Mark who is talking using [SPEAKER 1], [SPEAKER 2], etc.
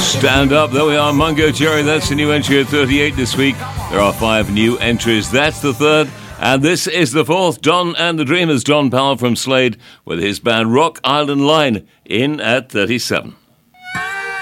[SPEAKER 1] Stand Up, there we are, Mungo Jerry, that's the new entry at 38 this week. There are 5 new entries, that's the third, and this is the fourth. Don and the Dreamers, John Powell from Slade with his band Rock Island Line in at 37.